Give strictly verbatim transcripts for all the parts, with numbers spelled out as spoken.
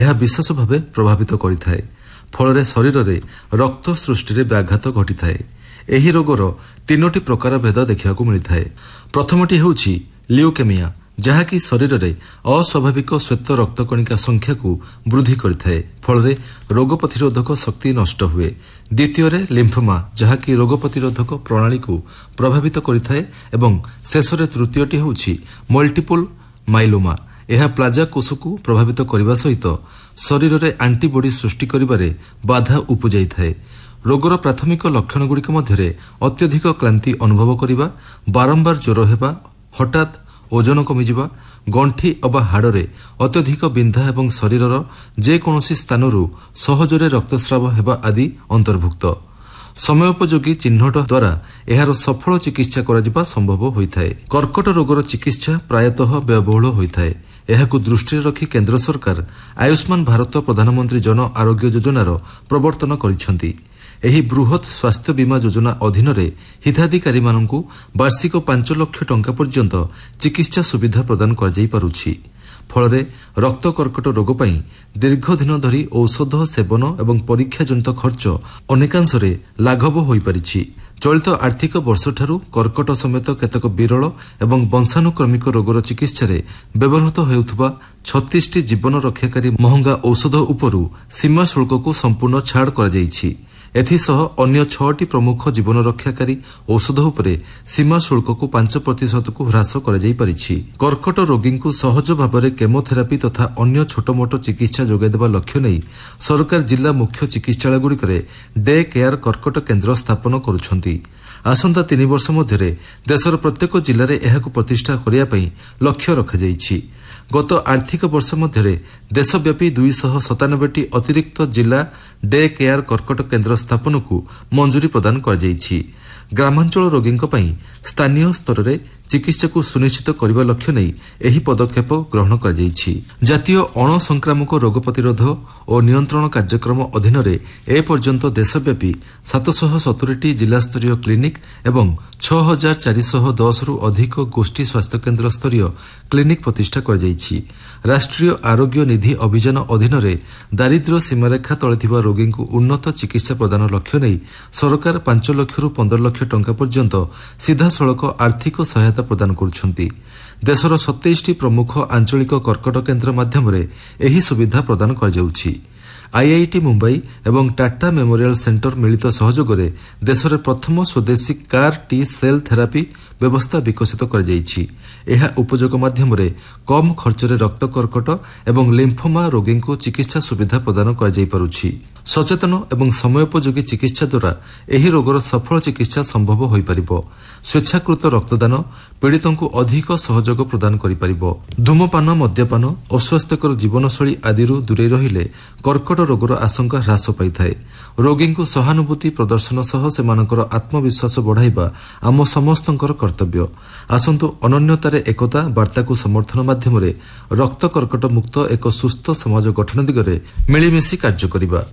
ଏହା ବିଶେଷ ଭାବେ ପ୍ରଭାବିତ କରିଥାଏ। ଫଳରେ ଶରୀରରେ ରକ୍ତ ସୃଷ୍ଟିରେ ବ୍ୟାଘାତ ଘଟିଥାଏ। ଏହି ରୋଗର ତିନୋଟି ପ୍ରକାର ଭେଦ ଦେଖିବାକୁ ମିଳିଥାଏ। ପ୍ରଥମଟି ହେଉଛି ଲିଉକେମିଆ, ଯାହାକି ଶରୀରରେ ଅସ୍ୱାଭାବିକ ଶ୍ୱେତ ରକ୍ତକଣିକା ସଂଖ୍ୟାକୁ ବୃଦ୍ଧି କରିଥାଏ, ଫଳରେ ରୋଗ ପ୍ରତିରୋଧକ ଶକ୍ତି ନଷ୍ଟ ହୁଏ। ଦ୍ୱିତୀୟରେ ଲିମ୍ଫୋମା, ଯାହାକି ରୋଗ ପ୍ରତିରୋଧକ ପ୍ରଣାଳୀକୁ ପ୍ରଭାବିତ କରିଥାଏ ଏବଂ ଶେଷରେ ତୃତୀୟଟି ହେଉଛି ମଲ୍ଟିପୁଲ ମାଇଲୋମା। ଏହା ପ୍ଲାଜା କୋଷକୁ ପ୍ରଭାବିତ କରିବା ସହିତ ଶରୀରରେ ଆଣ୍ଟିବଡି ସୃଷ୍ଟି କରିବାରେ ବାଧା ଉପୁଜାଇଥାଏ। ରୋଗର ପ୍ରାଥମିକ ଲକ୍ଷଣଗୁଡ଼ିକ ମଧ୍ୟରେ ଅତ୍ୟଧିକ କ୍ଳାନ୍ତି ଅନୁଭବ କରିବା, ବାରମ୍ବାର ଜ୍ୱର ହେବା, ହଠାତ୍ ଓଜନ କମିଯିବା, ଗଣ୍ଠି ଅବା ହାଡ଼ରେ ଅତ୍ୟଧିକ ବିନ୍ଧା ଏବଂ ଶରୀରର ଯେକୌଣସି ସ୍ଥାନରୁ ସହଜରେ ରକ୍ତସ୍ରାବ ହେବା ଆଦି ଅନ୍ତର୍ଭୁକ୍ତ। ସମୟୋପଯୋଗୀ ଚିହ୍ନଟ ଦ୍ୱାରା ଏହାର ସଫଳ ଚିକିତ୍ସା କରାଯିବା ସମ୍ଭବ ହୋଇଥାଏ। କର୍କଟ ରୋଗର ଚିକିତ୍ସା ପ୍ରାୟତଃ ବ୍ୟୟବହୁଳ ହୋଇଥାଏ। ଏହାକୁ ଦୃଷ୍ଟିରେ ରଖି କେନ୍ଦ୍ର ସରକାର ଆୟୁଷ୍ମାନ ଭାରତ ପ୍ରଧାନମନ୍ତ୍ରୀ ଜନ ଆରୋଗ୍ୟ ଯୋଜନାର ପ୍ରବର୍ତ୍ତନ କରିଛନ୍ତି। ଏହି ବୃହତ୍ ସ୍ୱାସ୍ଥ୍ୟ ବୀମା ଯୋଜନା ଅଧୀନରେ ହିତାଧିକାରୀମାନଙ୍କୁ ବାର୍ଷିକ ପାଞ୍ଚ ଲକ୍ଷ ଟଙ୍କା ପର୍ଯ୍ୟନ୍ତ ଚିକିତ୍ସା ସୁବିଧା ପ୍ରଦାନ କରାଯାଇପାରୁଛି। ଫଳରେ ରକ୍ତ କର୍କଟ ରୋଗ ପାଇଁ ଦୀର୍ଘଦିନ ଧରି ଔଷଧ ସେବନ ଏବଂ ପରୀକ୍ଷାଜନିତ ଖର୍ଚ୍ଚ ଅନେକାଂଶରେ ଲାଘବ ହୋଇପାରିଛି। ଚଳିତ ଆର୍ଥିକ ବର୍ଷଠାରୁ କର୍କଟ ସମେତ କେତେକ ବିରଳ ଏବଂ ବଂଶାନୁକ୍ରମିକ ରୋଗର ଚିକିତ୍ସାରେ ବ୍ୟବହୃତ ହେଉଥିବା ଛତିଶଟି ଜୀବନ ରକ୍ଷାକାରୀ ମହଙ୍ଗା ଔଷଧ ଉପରୁ ସୀମା ଶୁଳ୍କକୁ ସମ୍ପୂର୍ଣ୍ଣ ଛାଡ଼ କରାଯାଇଛି। ଏଥିସହ ଅନ୍ୟ ଛଅଟି ପ୍ରମୁଖ ଜୀବନ ରକ୍ଷାକାରୀ ଔଷଧ ଉପରେ ସୀମା ଶୁଳ୍କକୁ ପାଞ୍ଚ ପ୍ରତିଶତକୁ ହ୍ରାସ କରାଯାଇପାରିଛି। କର୍କଟ ରୋଗୀଙ୍କୁ ସହଜ ଭାବରେ କେମୋଥେରାପି ତଥା ଅନ୍ୟ ଛୋଟମୋଟ ଚିକିତ୍ସା ଯୋଗାଇଦେବା ଲକ୍ଷ୍ୟ ନେଇ ସରକାର ଜିଲ୍ଲା ମୁଖ୍ୟ ଚିକିତ୍ସାଳୟଗୁଡ଼ିକରେ ଡେ କେୟାର କର୍କଟ କେନ୍ଦ୍ର ସ୍ଥାପନ କରୁଛନ୍ତି। ଆସନ୍ତା ତିନି ବର୍ଷ ମଧ୍ୟରେ ଦେଶର ପ୍ରତ୍ୟେକ ଜିଲ୍ଲାରେ ଏହାକୁ ପ୍ରତିଷ୍ଠା କରିବା ପାଇଁ ଲକ୍ଷ୍ୟ ରଖାଯାଇଛି। ଗତ ଆର୍ଥିକ ବର୍ଷ ମଧ୍ୟରେ ଦେଶବ୍ୟାପୀ ଦୁଇଶହ ସତାନବେଟି ଅତିରିକ୍ତ ଜିଲ୍ଲା ଡେ କେୟାର କର୍କଟ କେନ୍ଦ୍ର ସ୍ଥାପନକୁ ମଞ୍ଜୁରୀ ପ୍ରଦାନ କରାଯାଇଛି। ଗ୍ରାମାଞ୍ଚଳ ରୋଗୀଙ୍କ ପାଇଁ ସ୍ଥାନୀୟ ସ୍ତରରେ ଚିକିତ୍ସାକୁ ସୁନିଶ୍ଚିତ କରିବା ଲକ୍ଷ୍ୟ ନେଇ ଏହି ପଦକ୍ଷେପ ଗ୍ରହଣ କରାଯାଇଛି। ଜାତୀୟ ଅଣସଂକ୍ରାମକ ରୋଗ ପ୍ରତିରୋଧ ଓ ନିୟନ୍ତ୍ରଣ କାର୍ଯ୍ୟକ୍ରମ ଅଧୀନରେ ଏପର୍ଯ୍ୟନ୍ତ ଦେଶବ୍ୟାପୀ ସାତଶହ ସତୁରିଟି ଜିଲ୍ଲାସ୍ତରୀୟ କ୍ଲିନିକ୍ ଏବଂ ଛଅ ହଜାର ଚାରିଶହ ଦଶରୁ ଅଧିକ ଗୋଷ୍ଠୀ ସ୍ୱାସ୍ଥ୍ୟକେନ୍ଦ୍ର ସ୍ତରୀୟ କ୍ଲିନିକ୍ ପ୍ରତିଷ୍ଠା କରାଯାଇଛି। ରାଷ୍ଟ୍ରୀୟ ଆରୋଗ୍ୟ ନିଧି ଅଭିଯାନ ଅଧୀନରେ ଦାରିଦ୍ର୍ୟ ସୀମାରେଖା ତଳେ ଥିବା ରୋଗୀଙ୍କୁ ଉନ୍ନତ ଚିକିତ୍ସା ପ୍ରଦାନ ଲକ୍ଷ୍ୟ ନେଇ ସରକାର ପାଞ୍ଚ ଲକ୍ଷରୁ ପନ୍ଦର ଲକ୍ଷ ଟଙ୍କା ପର୍ଯ୍ୟନ୍ତ ସିଧାସଳଖ ଆର୍ଥିକ ସହାୟତା ପ୍ରଦାନ କରୁଛନ୍ତି। ଦେଶର ସତେଇଶଟି ପ୍ରମୁଖ ଆଞ୍ଚଳିକ କର୍କଟ କେନ୍ଦ୍ର ମାଧ୍ୟମରେ ଏହି ସୁବିଧା ପ୍ରଦାନ କରାଯାଉଛି। ଆଇଆଇଟି ମୁମ୍ବାଇ ଏବଂ ଟାଟା ମେମୋରିଆଲ ସେଣ୍ଟର ମିଳିତ ସହଯୋଗରେ ଦେଶରେ ପ୍ରଥମ ସ୍ୱଦେଶୀ କାର୍ ଟି ସେଲ୍ ଥେରାପି ବ୍ୟବସ୍ଥା ବିକଶିତ କରାଯାଇଛି। ଏହା ଉପଯୋଗ ମାଧ୍ୟମରେ କମ୍ ଖର୍ଚ୍ଚରେ ରକ୍ତ କର୍କଟ ଏବଂ ଲିମ୍ଫୋମା ରୋଗୀଙ୍କୁ ଚିକିତ୍ସା ସୁବିଧା ପ୍ରଦାନ କରାଯାଇପାରୁଛି। ସଚେତନ ଏବଂ ସମୟୋପଯୋଗୀ ଚିକିତ୍ସା ଦ୍ୱାରା ଏହି ରୋଗର ସଫଳ ଚିକିତ୍ସା ସମ୍ଭବ ହୋଇପାରିବ। ସ୍ୱେଚ୍ଛାକୃତ ରକ୍ତଦାନ ପୀଡ଼ିତଙ୍କୁ ଅଧିକ ସହଯୋଗ ପ୍ରଦାନ କରିପାରିବ। ଧୂମପାନ, ମଦ୍ୟପାନ, ଅସ୍ୱାସ୍ଥ୍ୟକର ଜୀବନଶୈଳୀ ଆଦିରୁ ଦୂରେଇ ରହିଲେ କର୍କଟ ରୋଗର ଆଶଙ୍କା ହ୍ରାସ ପାଇଥାଏ। ରୋଗୀଙ୍କୁ ସହାନୁଭୂତି ପ୍ରଦର୍ଶନ ସହ ସେମାନଙ୍କର ଆତ୍ମବିଶ୍ୱାସ ବଢ଼ାଇବା ଆମ ସମସ୍ତଙ୍କର କର୍ତ୍ତବ୍ୟ। ଆସନ୍ତୁ ଅନନ୍ୟତାରେ ଏକତା ବାର୍ତ୍ତାକୁ ସମର୍ଥନ ମାଧ୍ୟମରେ ରକ୍ତ କର୍କଟ ମୁକ୍ତ ଏକ ସୁସ୍ଥ ସମାଜ ଗଠନ ଦିଗରେ ମିଳିମିଶି କାର୍ଯ୍ୟ କରିବା।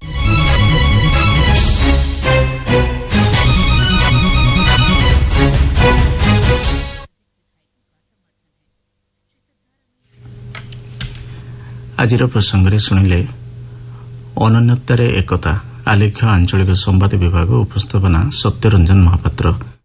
ଆଜିର ପ୍ରସଙ୍ଗରେ ଶୁଣିଲେ ଅନନ୍ୟତାରେ ଏକତା, ଆଲେଖ୍ୟ ଆଞ୍ଚଳିକ ସମ୍ବାଦ ବିଭାଗ, ଉପସ୍ଥାପନା ସତ୍ୟରଞ୍ଜନ ମହାପାତ୍ର।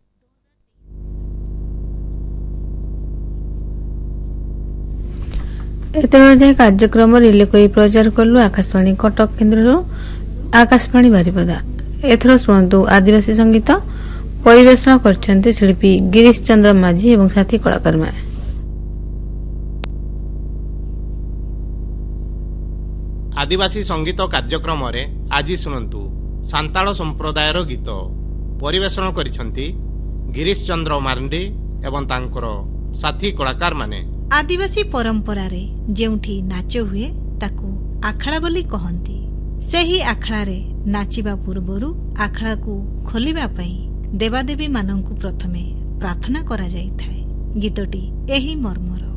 ଏତେବେଳେ କାର୍ଯ୍ୟକ୍ରମ ରିଲେ କରି ପ୍ରଚାର କଲୁ ଆକାଶବାଣୀ କଟକ କେନ୍ଦ୍ରରୁ ଆକାଶବାଣୀ ବାରିପଦା। ଏଥର ଶୁଣନ୍ତୁ ଆଦିବାସୀ ସଙ୍ଗୀତ। ପରିବେଷଣ କରିଛନ୍ତି ଶିଳ୍ପୀ ଗିରୀଶ ଚନ୍ଦ୍ର ମାଝୀ ଏବଂ ସାଥୀ କଳାକାରମାନେ। ଆଦିବାସୀ ସଙ୍ଗୀତ କାର୍ଯ୍ୟକ୍ରମରେ ଆଜି ଶୁଣନ୍ତୁ ସାନ୍ତାଳ ସମ୍ପ୍ରଦାୟର ଗୀତ। ପରିବେଷଣ କରିଛନ୍ତି ଗିରୀଶ ଚନ୍ଦ୍ର ମାର୍ଣ୍ଡି ଏବଂ ତାଙ୍କର ସାଥୀ କଳାକାରମାନେ। ଆଦିବାସୀ ପରମ୍ପରାରେ ଯେଉଁଠି ନାଚ ହୁଏ ତାକୁ ଆଖଡ଼ା ବୋଲି କହନ୍ତି। ସେହି ଆଖଡ଼ାରେ ନାଚିବା ପୂର୍ବରୁ ଆଖଡ଼ାକୁ ଖୋଲିବା ପାଇଁ ଦେବାଦେବୀମାନଙ୍କୁ ପ୍ରଥମେ ପ୍ରାର୍ଥନା କରାଯାଇଥାଏ। ଗୀତଟି ଏହି ମର୍ମର।